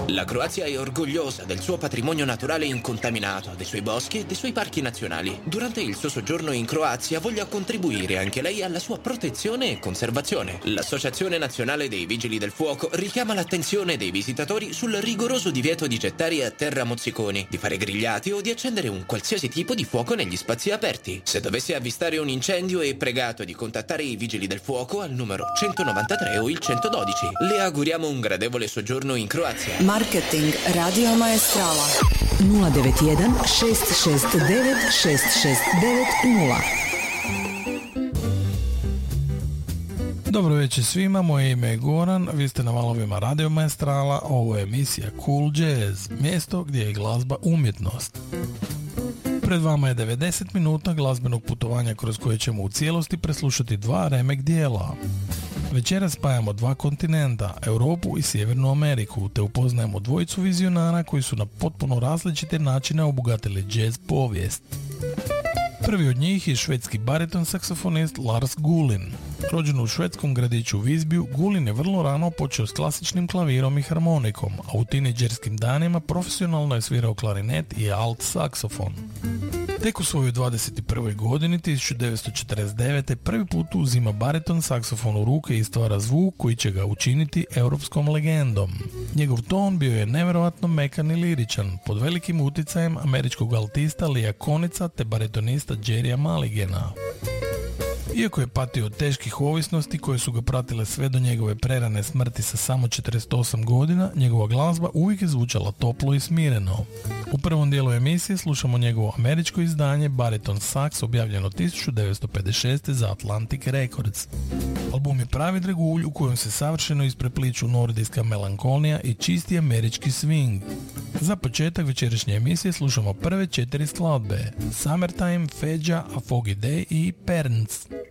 La Croazia è orgogliosa del suo patrimonio naturale incontaminato, dei suoi boschi e dei suoi parchi nazionali. Durante il suo soggiorno in Croazia voglia contribuire anche lei alla sua protezione e conservazione. L'Associazione Nazionale dei Vigili del Fuoco richiama l'attenzione dei visitatori sul rigoroso divieto di gettare a terra mozziconi, di fare grigliati o di accendere un qualsiasi tipo di fuoco negli spazi aperti. Se dovesse avvistare un incendio è pregato di contattare i Vigili del Fuoco al numero 193 o il 112. Le auguriamo un gradevole soggiorno in Croazia. Marketing Radio Maestrala 091 669 6690. Dobro večer svima, moje ime je Goran, vi ste na valovima Radio Maestrala, ovo je emisija Cool Jazz, mjesto gdje je glazba umjetnost. Pred vama je 90 minuta glazbenog putovanja kroz koje ćemo u cijelosti preslušati dva remek dijela. Večera spajamo dva kontinenta, Europu i Sjevernu Ameriku, te upoznajemo dvojicu vizionara koji su na potpuno različite načine obogatili jazz povijest. Prvi od njih je švedski bariton saksofonist Lars Gullin. Rođen u švedskom gradiću Visbyu, Gullin je vrlo rano počeo s klasičnim klavirom i harmonikom, a u tinejdžerskim danima profesionalno je svirao klarinet i alt saksofon. Tek u svojoj 21. godini 1949. prvi put uzima bariton saksofon u ruke i stvara zvuk koji će ga učiniti europskom legendom. Njegov ton bio je nevjerojatno mekan i liričan, pod velikim utjecajem američkog altista Lia Konica te baritonista Jerrya Mulligana. Iako je patio od teških ovisnosti koje su ga pratile sve do njegove prerane smrti sa samo 48 godina, njegova glazba uvijek je zvučala toplo i smireno. U prvom dijelu emisije slušamo njegovo američko izdanje Bariton Sax, objavljeno 1956. za Atlantic Records. Album je pravi dragulj u kojem se savršeno isprepliču nordijska melankolija i čisti američki swing. Za početak večerašnje emisije slušamo prve 4 skladbe: Summertime, Fedja, A Foggy Day i Parents.